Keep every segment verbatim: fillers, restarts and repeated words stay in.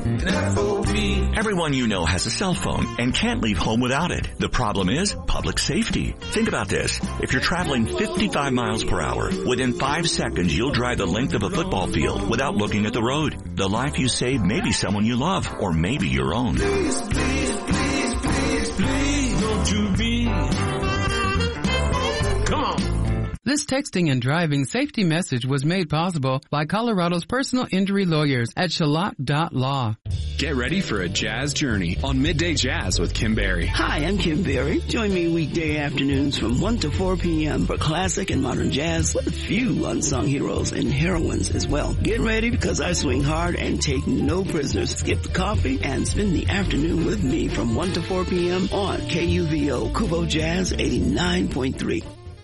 F O B. Everyone you know has a cell phone and can't leave home without it. The problem is public safety. Think about this. If you're traveling fifty-five miles per hour, within five seconds you'll drive the length of a football field without looking at the road. The life you save may be someone you love, or maybe your own. Please, please, please, please, please, don't you be. Come on. This texting and driving safety message was made possible by Colorado's personal injury lawyers at Shalott dot law. Get ready for a jazz journey on Midday Jazz with Kim Berry. Hi, I'm Kim Berry. Join me weekday afternoons from one to four p.m. for classic and modern jazz with a few unsung heroes and heroines as well. Get ready because I swing hard and take no prisoners. Skip the coffee and spend the afternoon with me from one to four p.m. on K U V O Kubo Jazz eighty-nine point three.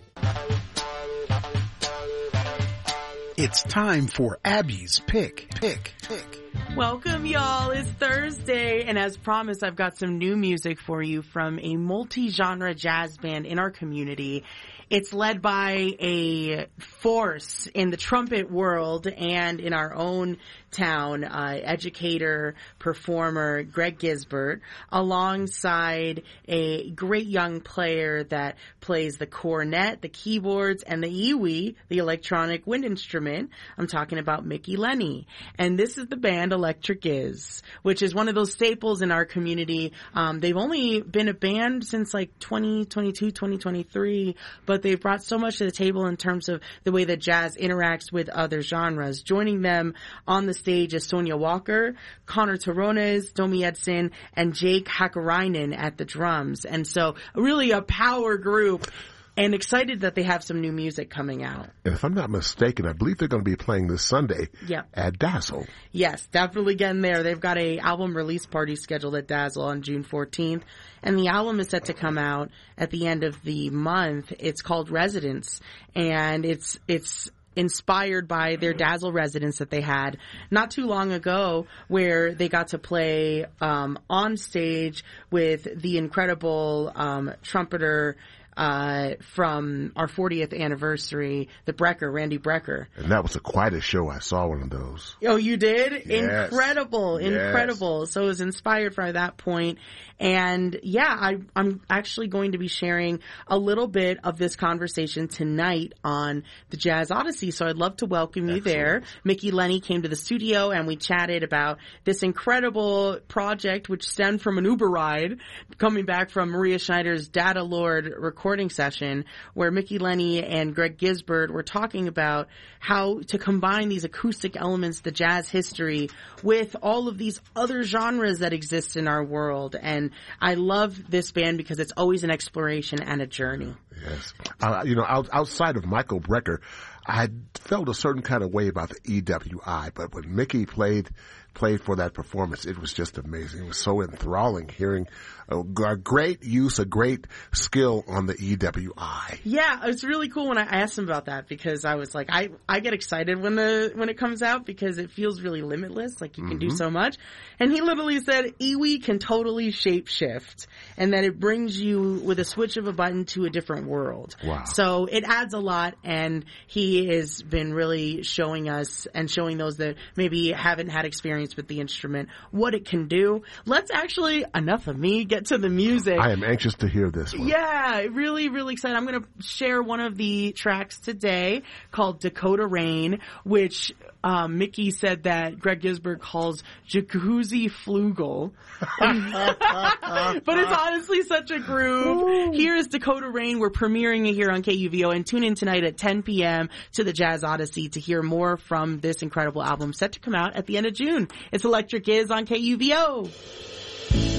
It's time for Abby's Pick, Pick, Pick. Welcome, y'all. It's Thursday, and as promised, I've got some new music for you from a multi-genre jazz band in our community. It's led by a force in the trumpet world and in our own town, uh, educator, performer, Greg Gisbert, alongside a great young player that plays the cornet, the keyboards, and the iwi, the electronic wind instrument. I'm talking about Mickey Lenny. And this is the band Electric Is, which is one of those staples in our community. Um, they've only been a band since like twenty twenty-two, twenty twenty-three, but they've brought so much to the table in terms of the way that jazz interacts with other genres. Joining them on the stage is Sonia Walker, Connor Tarones, Domi Edson, and Jake Hakarainen at the drums. And so really a power group, and excited that they have some new music coming out. And if I'm not mistaken, I believe they're going to be playing this Sunday yep. at Dazzle. Yes, definitely getting there. They've got a album release party scheduled at Dazzle on June fourteenth. And the album is set to come out at the end of the month. It's called Residence, and it's it's inspired by their Dazzle residence that they had not too long ago, where they got to play um, on stage with the incredible um, trumpeter uh, from our fortieth anniversary, the Brecker, Randy Brecker. And that was a quite a show. I saw one of those. Oh, you did? Yes. Incredible, yes. incredible. So it was inspired by that point. And yeah, I, I'm actually going to be sharing a little bit of this conversation tonight on the Jazz Odyssey. So I'd love to welcome you Excellent. there. Mickey Lenny came to the studio and we chatted about this incredible project, which stemmed from an Uber ride coming back from Maria Schneider's Data Lord recording session, where Mickey Lenny and Greg Gisbert were talking about how to combine these acoustic elements, the jazz history, with all of these other genres that exist in our world. And I love this band because it's always an exploration and a journey. Yes. Uh, you know, out, outside of Michael Brecker, I felt a certain kind of way about the E W I, but when Mickey played played for that performance, it was just amazing. It was so enthralling hearing a, a great use, a great skill on the E W I. Yeah, it's really cool when I asked him about that, because I was like, I, I get excited when the when it comes out because it feels really limitless, like you can mm-hmm. do so much. And he literally said iwi can totally shape shift, and that it brings you with a switch of a button to a different world. Wow. So it adds a lot, and he has been really showing us and showing those that maybe haven't had experience with the instrument what it can do. Let's actually, enough of me, get to the music. I am anxious to hear this one. Yeah, really, really excited. I'm going to share one of the tracks today called Dakota Rain, which um, Mickey said that Greg Gisbert calls jacuzzi flugel. But it's honestly such a groove. Ooh. Here is Dakota Rain. We're premiering it here on K U V O, and tune in tonight at ten p.m. to the Jazz Odyssey to hear more from this incredible album set to come out at the end of June. It's Electric Is on K U V O.